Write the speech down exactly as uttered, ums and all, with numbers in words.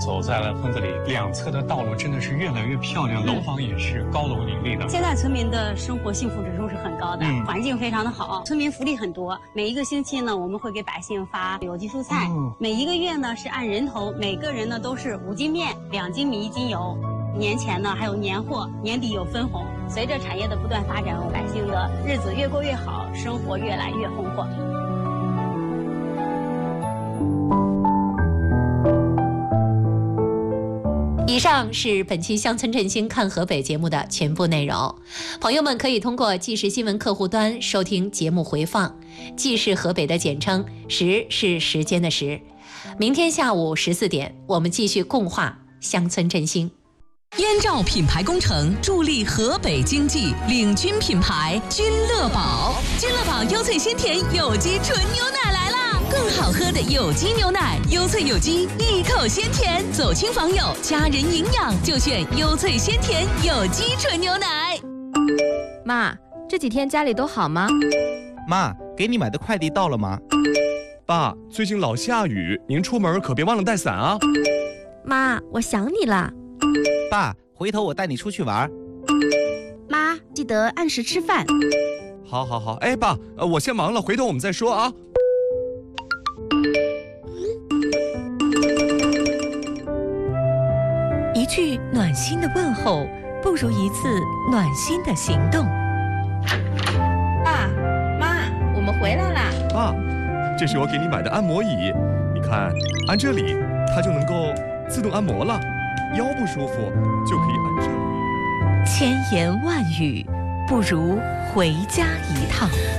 走在了村子里，两侧的道路真的是越来越漂亮，楼房也是高楼林立的。 现在村民的生活幸福指数是很高的，嗯、环境非常的好，村民福利很多。每一个星期呢，我们会给百姓发有机蔬菜，哦、每一个月呢是按人头，每个人呢都是五斤面、两斤米、一斤油。年前呢还有年货，年底有分红。随着产业的不断发展，百姓的日子越过越好，生活越来越丰厚。 以上是本期乡村振兴看河北节目的全部内容。朋友们可以通过纪实新闻客户端收听节目回放。纪实河北的简称，时是时间的时。明天下午十四点，我们继续共话乡村振兴。 燕赵品牌工程助力河北经济，领军品牌君乐宝。君乐宝优萃鲜甜有机纯牛奶来啦！更好喝的有机牛奶，优萃有机，一口鲜甜，走亲访友，家人营养就选优萃鲜甜有机纯牛奶。 妈，这几天家里都好吗？ 妈，给你买的快递到了吗？ 爸，最近老下雨，您出门可别忘了带伞啊。 妈，我想你了。 爸，回头我带你出去玩。 妈，记得按时吃饭。 好好好，哎，爸，呃，我先忙了，回头我们再说啊。 一句暖心的问候，不如一次暖心的行动。 爸妈，我们回来啦。 爸，这是我给你买的按摩椅，你看，按这里，它就能够自动按摩了。腰不舒服就可以按这里。 千言万语不如回家一趟。